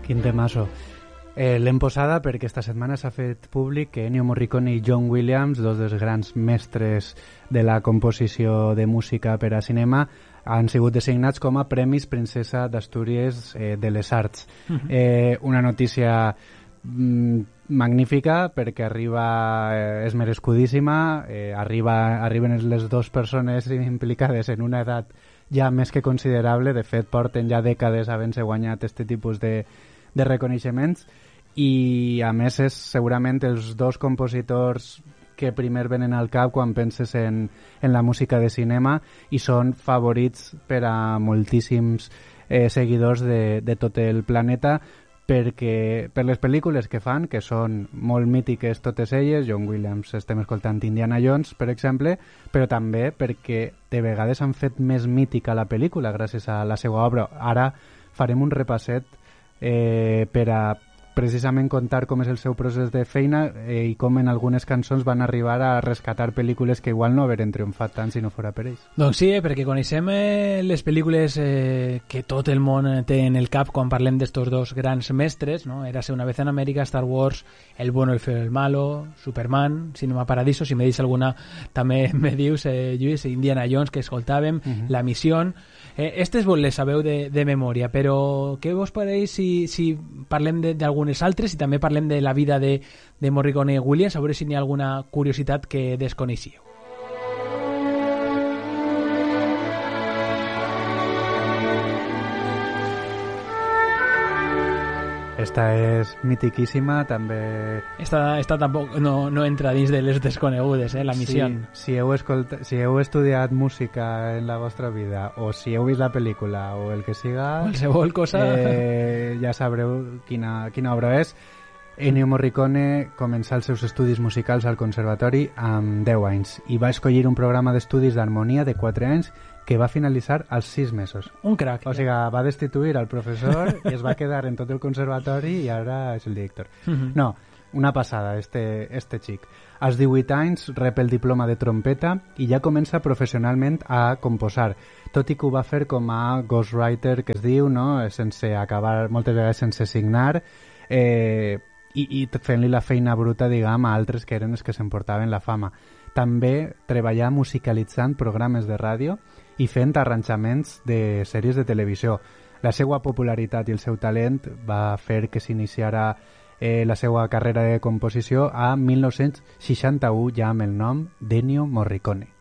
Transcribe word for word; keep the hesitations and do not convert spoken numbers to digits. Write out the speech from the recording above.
Quin temazo. Eh, L'hem posada perquè esta setmana s'ha fet públic que Ennio Morricone i John Williams, dos dels grans mestres de la composició de música per a cinema, han sigut designats com a Premis Princesa d'Astúries eh, de les Arts. Uh-huh. eh, una notícia mm, magnífica perquè arriba, eh, és merescudíssima, eh, arriba, arriben les dues persones implicades en una edat ja més que considerable. De fet, porten ja dècades havent-se guanyat aquest tipus de, de reconeixements, i a més és segurament els dos compositors que primer venen al cap quan penses en, en la música de cinema, i són favorits per a moltíssims eh, seguidors de, de tot el planeta, perquè per les pel·lícules que fan, que són molt mítiques totes elles. John Williams, estem escoltant Indiana Jones, per exemple, però també perquè de vegades han fet més mítica la pel·lícula gràcies a la seva obra. Ara farem un repasset eh, per a precisament contar com és el seu procés de feina eh, i com en algunes cançons van arribar a rescatar pel·lícules que igual no haurien triomfat tant si no fora per ells. Doncs sí, eh, perquè coneixem eh, les pel·lícules eh, que tot el món té en el cap quan parlem d'estos dos grans mestres, no? Érase una vez en Amèrica, Star Wars, El bueno, el feo y el malo, Superman, Cinema Paradiso, si me dius alguna també me dius, eh, Lluís, Indiana Jones, que escoltàvem, uh-huh. La missió. Eh, estes vos les sabeu de, de memòria, però què vos pareix si, si parlem d'algunes altres i també parlem de la vida de, de Morricone i Williams, a veure si n'hi ha alguna curiositat que desconeixíeu. Esta és mitiquíssima, també... Esta, esta tampoc no, no entra dins de les desconegudes, eh, la missió. Sí, si, heu escolta, si heu estudiat música en la vostra vida, o si heu vist la pel·lícula, o el que siga... Qualsevol cosa... Eh, ja sabreu quina, quina obra és. Ennio Morricone començà els seus estudis musicals al conservatori amb deu anys i va escollir un programa d'estudis d'harmonia de quatre anys que va finalitzar als sis mesos. Un crac. O sigui, va destituir al professor i es va quedar en tot el conservatori i ara és el director. Uh-huh. No, una passada, este, este xic. Als divuit anys rep el diploma de trompeta i ja comença professionalment a composar, tot i que ho va fer com a ghostwriter, que es diu, no? Sense acabar, moltes vegades sense signar, eh, i, i fent-li la feina bruta, diguem, a altres que eren els que s'emportaven la fama. També treballar musicalitzant programes de ràdio i fent arranjaments de sèries de televisió. La seva popularitat i el seu talent va fer que s'iniciara eh, la seva carrera de composició a mil nou-cents seixanta-u, ja amb el nom d'Ennio Morricone.